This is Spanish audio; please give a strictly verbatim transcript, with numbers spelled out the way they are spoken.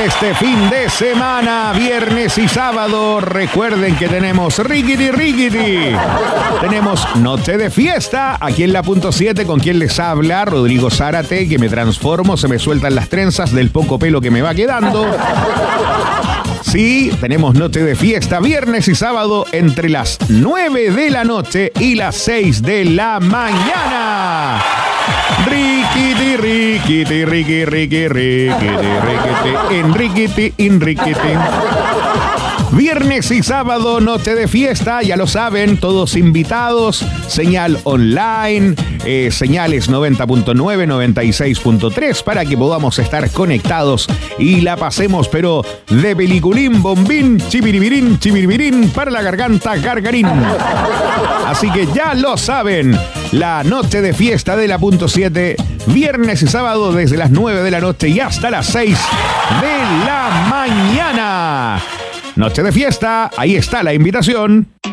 este fin de semana, viernes y sábado. Recuerden que tenemos Riquiti Riquiti. Tenemos Noche de Fiesta, aquí en la punto siete, con quien les habla Rodrigo Zárate, que me transformo, se me sueltan las trenzas del poco pelo que me va quedando. Sí, tenemos Noche de Fiesta, viernes y sábado, entre las nueve de la noche y las seis de la mañana. Riquiti, riquiti, riqui, riqui, riquiti, riquiti, enriquiti, enriquiti. Viernes y sábado, Noche de Fiesta, ya lo saben, todos invitados, señal online, eh, señales noventa punto nueve, noventa y seis punto tres, para que podamos estar conectados y la pasemos, pero de peliculín, bombín, chipiribirín, chipiribirín, para la garganta, gargarín. Así que ya lo saben, la Noche de Fiesta de la punto siete, viernes y sábado desde las nueve de la noche y hasta las seis de la mañana. Noche de Fiesta, ahí está la invitación.